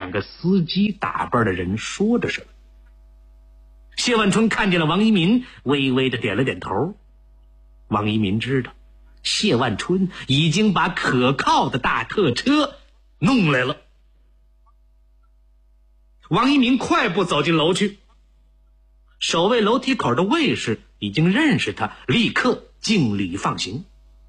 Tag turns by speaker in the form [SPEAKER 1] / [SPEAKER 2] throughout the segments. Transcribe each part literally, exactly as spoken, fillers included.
[SPEAKER 1] 两个司机打扮的人说着什么。谢万春看见了王一民，微微的点了点头。王一民知道谢万春已经把可靠的大客车弄来了。王一民快步走进楼去，守卫楼梯口的卫士已经认识他，立刻敬礼放行。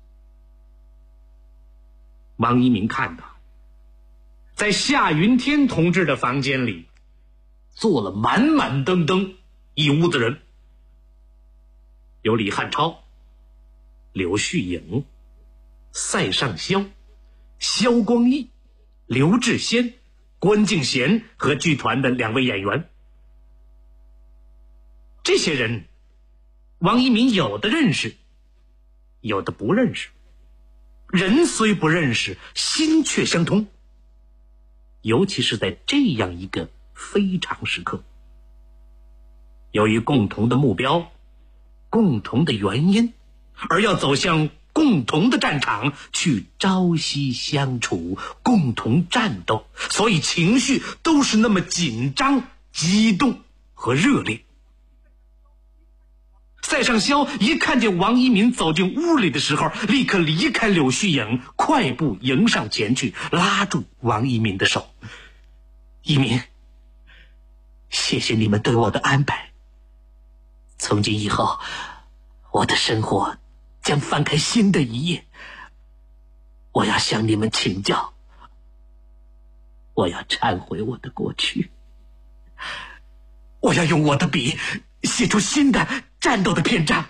[SPEAKER 1] 王一民看到在夏云天同志的房间里坐了满满登登一屋子人，有李汉超、柳絮影、赛尚肖、萧光义、刘志先、关敬贤和剧团的两位演员。这些人王一民有的认识，有的不认识，人虽不认识，心却相通。尤其是在这样一个非常时刻，由于共同的目标、共同的原因，而要走向共同的战场去朝夕相处，共同战斗，所以情绪都是那么紧张、激动和热烈。赛尚肖一看见王一民走进屋里的时候，立刻离开柳絮影，快步迎上前去，拉住王一民的手。一民，谢谢你们对我的安排。从今以后，我的生活将翻开新的一页。我要向你们请教，我要忏悔我的过去，我要用我的笔写出新的战斗的篇章。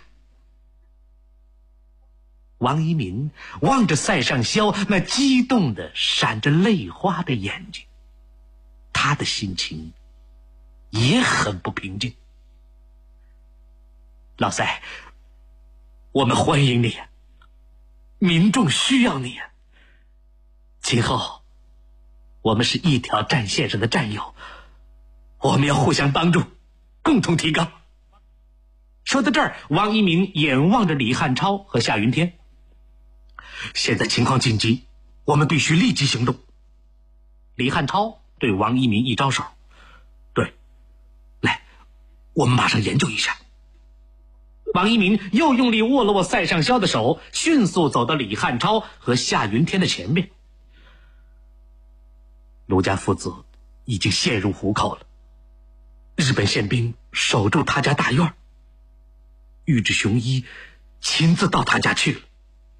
[SPEAKER 1] 王一民望着赛尚肖那激动的闪着泪花的眼睛，他的心情也很不平静。老赛，我们欢迎你，民众需要你，今后我们是一条战线上的战友，我们要互相帮助，共同提高。说到这儿，王一民眼望着李汉超和夏云天。现在情况紧急，我们必须立即行动。李汉超对王一民一招手，对，来，我们马上研究一下。王一民又用力握了握赛尚肖的手，迅速走到李汉超和夏云天的前面。卢家父子已经陷入虎口了，日本宪兵守住他家大院，玉置雄一亲自到他家去了。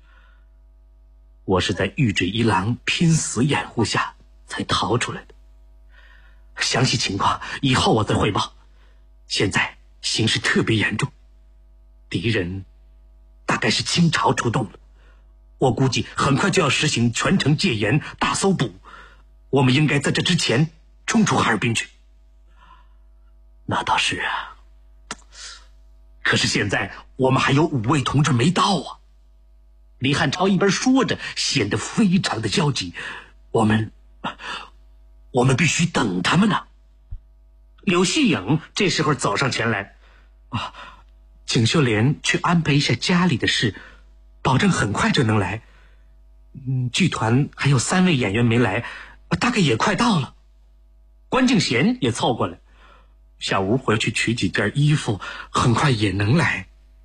[SPEAKER 1] 我是在玉置一郎拼死掩护下才逃出来的，详细情况以后我再汇报。现在形势特别严重，敌人大概是倾巢出动了，我估计很快就要实行全城戒严大搜捕，我们应该在这之前冲出哈尔滨去。那倒是啊，可是现在我们还有五位同志没到啊。李汉超一边说着，显得非常的焦急。我们我们必须等他们呢。柳絮影这时候走上前来，啊，景秀莲去安排一下家里的事，保证很快就能来。嗯，剧团还有三位演员没来，大概也快到了。关敬贤也凑过来，小吴回去取几件衣服，很快也能来。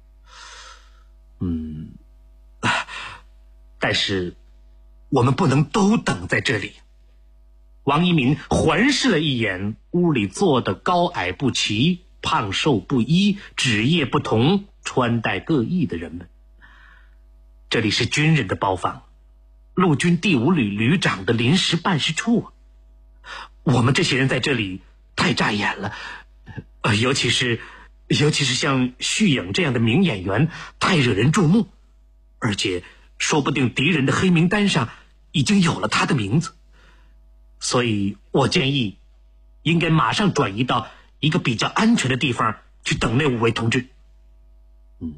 [SPEAKER 1] 嗯，但是我们不能都等在这里。王一民环视了一眼屋里坐的高矮不齐、胖瘦不一、职业不同、穿戴各异的人们。这里是军人的包房，陆军第五旅旅长的临时办事处啊。我们这些人在这里太扎眼了，呃，尤其是尤其是像旭影这样的名演员，太惹人注目，而且说不定敌人的黑名单上已经有了他的名字，所以我建议应该马上转移到一个比较安全的地方去等那五位同志。嗯，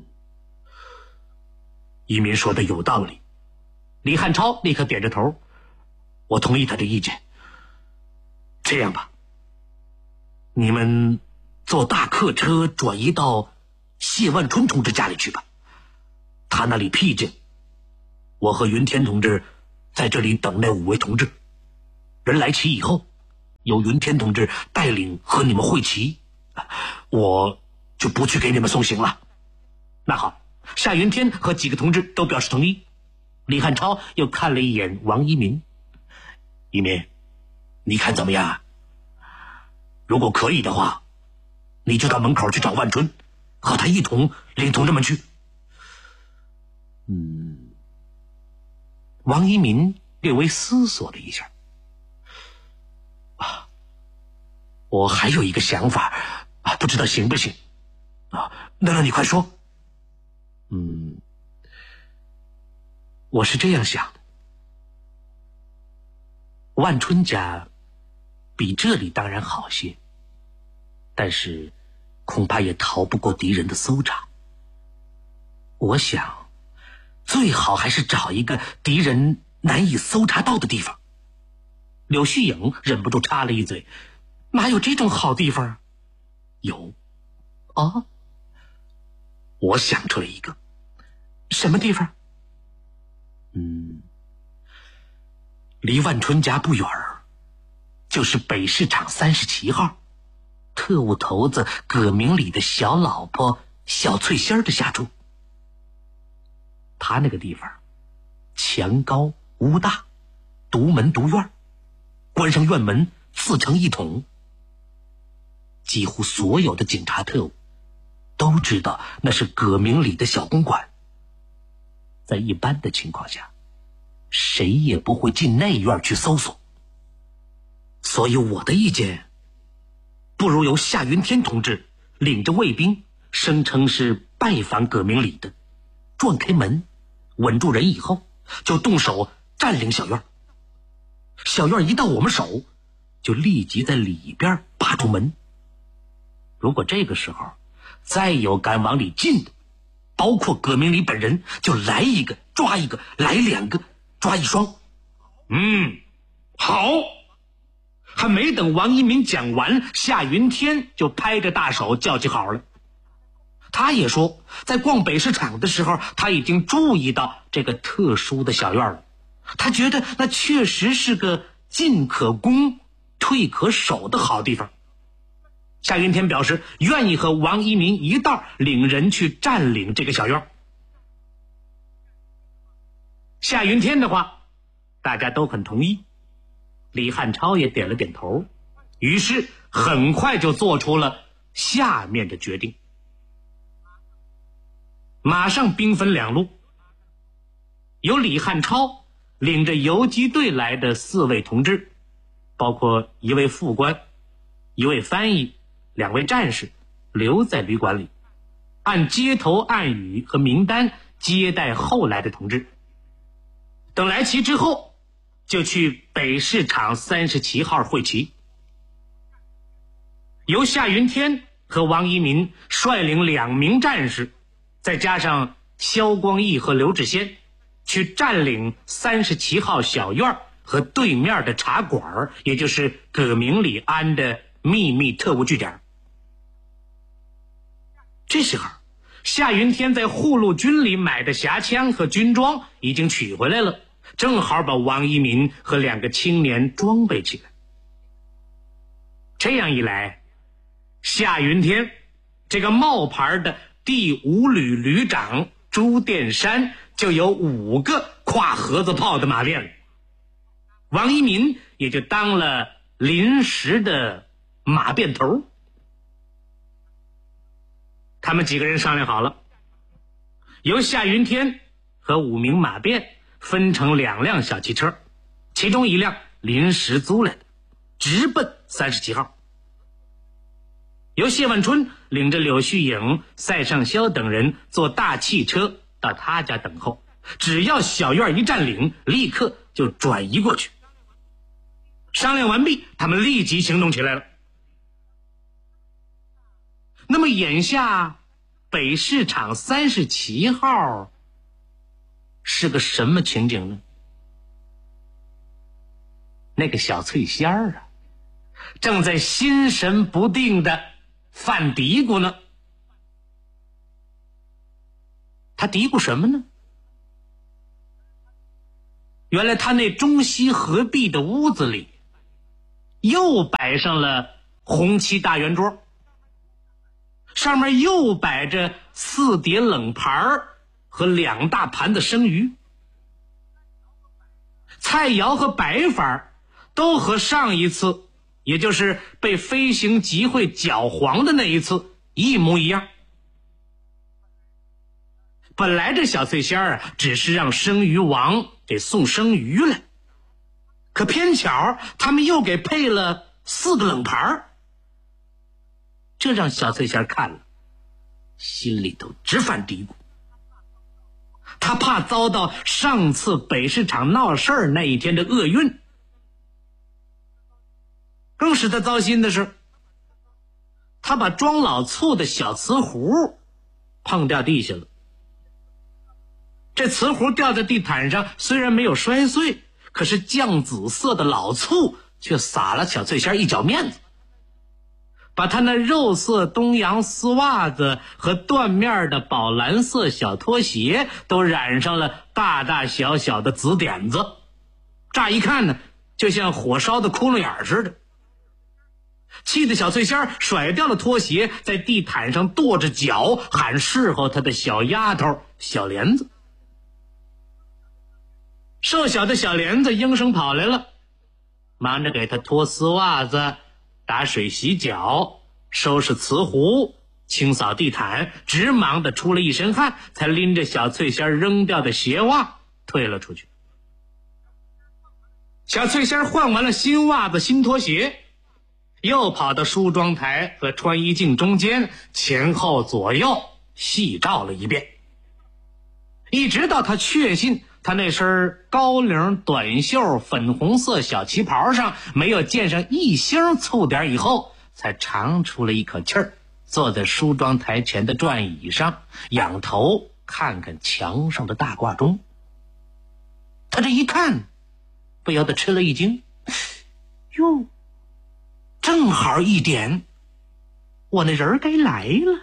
[SPEAKER 1] 一民说的有道理。李汉超立刻点着头，我同意他的意见。这样吧，你们坐大客车转移到谢万春同志家里去吧，他那里僻静，我和云天同志在这里等那五位同志，人来齐以后， 由云天同志带领和你们会齐，我就不去给你们送行了。那好，夏云天和几个同志都表示同意。李汉超又看了一眼王一民，一民，你看怎么样啊？如果可以的话，你就到门口去找万春，和他一同领同志们去。嗯，王一民略微思索了一下，啊，我还有一个想法啊，不知道行不行啊？那那你快说。嗯，我是这样想的，万春家比这里当然好些，但是恐怕也逃不过敌人的搜查。我想最好还是找一个敌人难以搜查到的地方。柳絮影忍不住插了一嘴，哪有这种好地方啊？有啊，我想出了一个。什么地方？嗯，离万春家不远儿，就是北市场三十七号特务头子葛明礼的小老婆小翠仙儿的下处。他那个地方墙高屋大，独门独院，关上院门自成一统。几乎所有的警察特务都知道那是葛明礼的小公馆。在一般的情况下，谁也不会进内院去搜索。所以我的意见，不如由夏云天同志领着卫兵，声称是拜访葛明礼的，撞开门，稳住人以后，就动手占领小院。小院一到我们手，就立即在里边把住门。如果这个时候再有敢往里进的，包括葛明礼本人，就来一个抓一个，来两个抓一双。嗯，好。还没等王一民讲完，夏云天就拍着大手叫起好了。他也说，在逛北市场的时候，他已经注意到这个特殊的小院了。他觉得那确实是个进可攻退可守的好地方。夏云天表示愿意和王一民一道领人去占领这个小院。夏云天的话大家都很同意，李汉超也点了点头，于是很快就做出了下面的决定。马上兵分两路，由李汉超领着游击队来的四位同志，包括一位副官、一位翻译、两位战士，留在旅馆里，按街头暗语和名单接待后来的同志。等来齐之后，就去北市场三十七号会齐。由夏云天和王一民率领两名战士，再加上萧光义和刘志先，去占领三十七号小院和对面的茶馆，也就是葛明礼安的秘密特务据点。这时候，夏云天在护路军里买的匣枪和军装已经取回来了，正好把王一民和两个青年装备起来。这样一来，夏云天这个冒牌的第五旅旅长朱殿山就有五个挎盒子炮的马练了，王一民也就当了临时的马便头。他们几个人商量好了，由夏云天和五名马便分成两辆小汽车，其中一辆临时租来的，直奔三十七号。由谢万春领着柳絮影、赛尚霄等人坐大汽车到他家等候，只要小院一占领，立刻就转移过去。商量完毕，他们立即行动起来了。那么眼下北市场三十七号是个什么情景呢？那个小翠仙儿啊，正在心神不定的犯嘀咕呢。他嘀咕什么呢？原来他那中西合璧的屋子里， 又摆上了红漆大圆桌，上面又摆着四碟冷盘和两大盘的生鱼，菜肴和摆法都和上一次，也就是被飞行集会搅黄的那一次一模一样。本来这小翠仙儿啊，只是让生鱼王给送生鱼来，可偏巧他们又给配了四个冷盘，这让小翠仙儿看了，心里头直犯嘀咕。他怕遭到上次北市场闹事儿那一天的厄运。更使他糟心的是，他把装老醋的小瓷壶碰掉地下了。这瓷壶掉在地毯上，虽然没有摔碎，可是酱紫色的老醋却洒了小翠仙一脚面子，把他那肉色东洋丝袜子和缎面的宝蓝色小拖鞋都染上了大大小小的紫点子，乍一看呢，就像火烧的窟窿眼似的。气得小翠仙甩掉了拖鞋，在地毯上跺着脚喊侍候他的小丫头小莲子。瘦小的小莲子应声跑来了，忙着给他脱丝袜子、打水洗脚、收拾瓷壶、清扫地毯，直忙得出了一身汗，才拎着小翠仙扔掉的鞋袜退了出去。小翠仙换完了新袜子新拖鞋，又跑到梳妆台和穿衣镜中间前后左右细照了一遍，一直到他确信他那身高领短袖粉红色小旗袍上没有溅上一星醋点以后，才长出了一口气儿，坐在梳妆台前的转椅上，仰头看看墙上的大挂钟。他这一看，不由得吃了一惊，哟，正好一点，我那人该来了。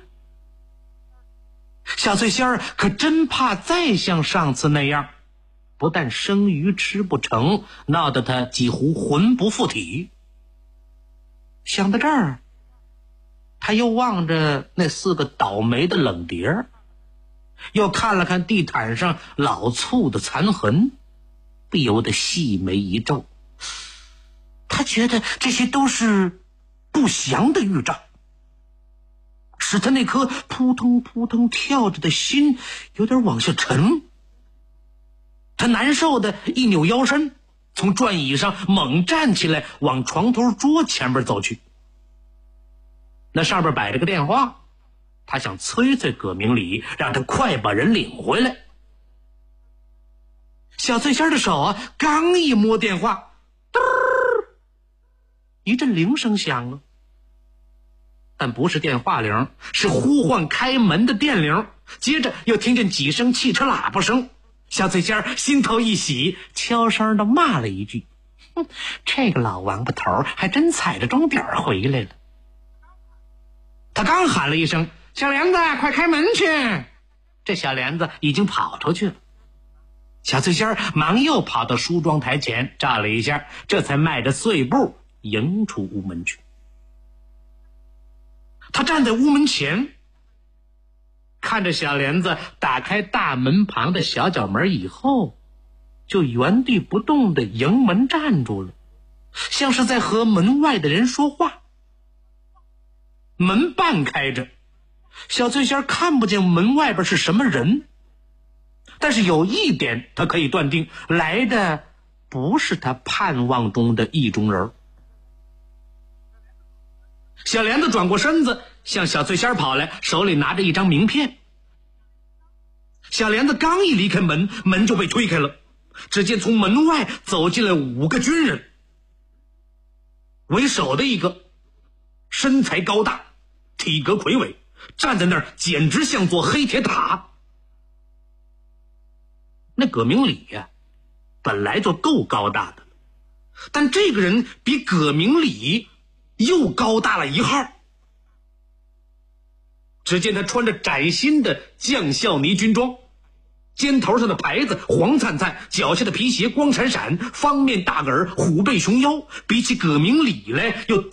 [SPEAKER 1] 小翠仙儿可真怕再像上次那样，不但生鱼吃不成，闹得他几乎魂不附体。想到这儿，他又望着那四个倒霉的冷碟，又看了看地毯上老醋的残痕，不由得细眉一皱。他觉得这些都是不祥的预兆，使他那颗扑通扑通跳着的心有点往下沉。他难受的一扭腰身，从转椅上猛站起来，往床头桌前边走去。那上边摆着个电话，他想催催葛明礼，让他快把人领回来。小翠仙的手啊，刚一摸电话，嘚儿，一阵铃声响了，但不是电话铃，是呼唤开门的电铃。接着又听见几声汽车喇叭声，小翠仙心头一喜，悄声的骂了一句：哼，这个老王八头还真踩着钟点回来了。他刚喊了一声小莲子快开门去，这小莲子已经跑出去了。小翠仙忙又跑到梳妆台前照了一下，这才迈着碎步迎出屋门去。他站在屋门前，看着小莲子打开大门旁的小角门以后，就原地不动地迎门站住了，像是在和门外的人说话。门半开着，小翠仙看不见门外边是什么人，但是有一点他可以断定，来的不是他盼望中的意中人。小莲子转过身子向小翠仙跑来，手里拿着一张名片。小莲子刚一离开门，门就被推开了，只见从门外走进来五个军人，为首的一个身材高大，体格魁伟，站在那儿简直像座黑铁塔。那葛明礼呀、啊，本来就够高大的，但这个人比葛明礼又高大了一号。只见他穿着崭新的将校呢军装， 肩头上的牌子黄灿灿，脚下的皮鞋光闪闪，方面大耳，虎背熊腰，比起葛明礼来又